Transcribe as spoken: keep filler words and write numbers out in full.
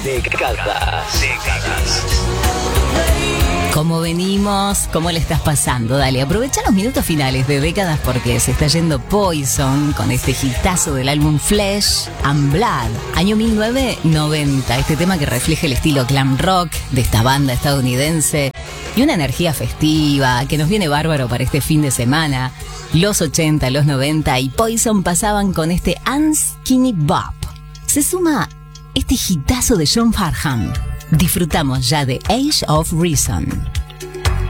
Décadas. Décadas. ¿Cómo venimos? ¿Cómo le estás pasando? Dale, aprovecha los minutos finales de Décadas porque se está yendo Poison con este hitazo del álbum Flesh and Blood, año mil novecientos noventa. Este tema que refleja el estilo glam rock de esta banda estadounidense y una energía festiva que nos viene bárbaro para este fin de semana. Los ochenta, los noventa y Poison pasaban con este Unskinny Bop. Se suma este hitazo de John Farnham. Disfrutamos ya de Age of Reason.